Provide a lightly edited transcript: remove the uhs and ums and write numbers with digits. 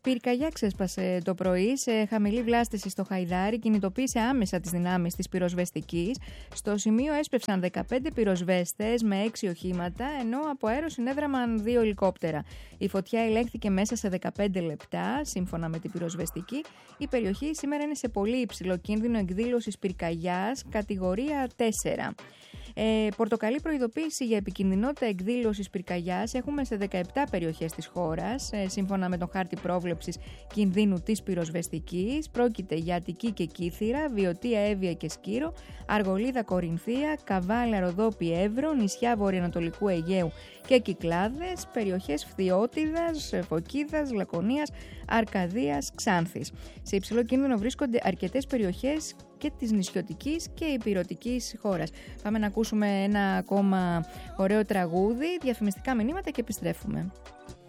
Πυρκαγιά ξέσπασε το πρωί σε χαμηλή βλάστηση στο Χαϊδάρι, κινητοποίησε άμεσα τις δυνάμεις της πυροσβεστικής. Στο σημείο έσπευσαν 15 πυροσβέστες με 6 οχήματα, ενώ από αέρο συνέδραμαν 2 ελικόπτερα. Η φωτιά ελέγχθηκε μέσα σε 15 λεπτά, σύμφωνα με την πυροσβεστική. Η περιοχή σήμερα είναι σε πολύ υψηλό κίνδυνο εκδήλωσης πυρκαγιάς, κατηγορία 4. Πορτοκαλί προειδοποίηση για επικινδυνότητα εκδήλωσης πυρκαγιάς έχουμε σε 17 περιοχές της χώρας, σύμφωνα με τον χάρτη πρόβλεψης κινδύνου της πυροσβεστικής. Πρόκειται για Αττική και Κύθυρα, Βιωτία, Εύβοια και Σκύρο, Αργολίδα, Κορινθία, Καβάλα, Ροδόπη, Εύρο, νησιά βορειοανατολικού Αιγαίου και Κυκλάδες, περιοχές Φθιώτιδας, Φωκίδας, Λακωνίας, Αρκαδίας, Ξάνθης. Σε υψηλό κίνδυνο βρίσκονται αρκετές περιοχές και της νησιωτικής και ηπειρωτικής χώρας. Πάμε να ακούσουμε ένα ακόμα ωραίο τραγούδι, διαφημιστικά μηνύματα και επιστρέφουμε.